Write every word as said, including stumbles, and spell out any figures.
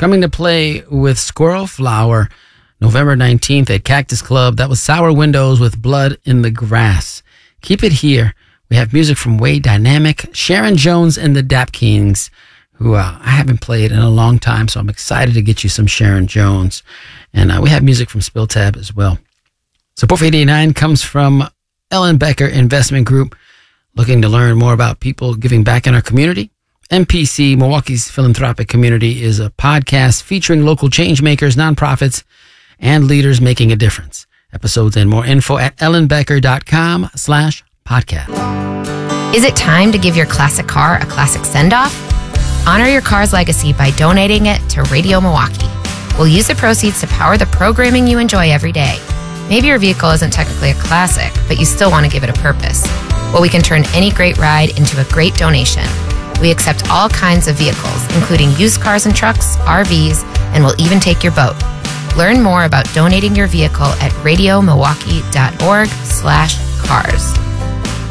coming to play with Squirrel Flower November nineteenth at Cactus Club. That was Sour Windows with Blood in the Grass. Keep it here. We have music from Way Dynamic, Sharon Jones and the Dap Kings, who uh, I haven't played in a long time, so I'm excited to get you some Sharon Jones. And uh, we have music from Spill Tab as well. Support for eighty-nine comes from Ellen Becker Investment Group, looking to learn more about people giving back in our community. M P C, Milwaukee's Philanthropic Community, is a podcast featuring local change makers, nonprofits, and leaders making a difference. Episodes and more info at ellenbecker.com slash podcast. Is it time to give your classic car a classic send-off? Honor your car's legacy by donating it to Radio Milwaukee. We'll use the proceeds to power the programming you enjoy every day. Maybe your vehicle isn't technically a classic, but you still want to give it a purpose. Well, we can turn any great ride into a great donation. We accept all kinds of vehicles, including used cars and trucks, R Vs, and we'll even take your boat. Learn more about donating your vehicle at radiomilwaukee.org slash cars.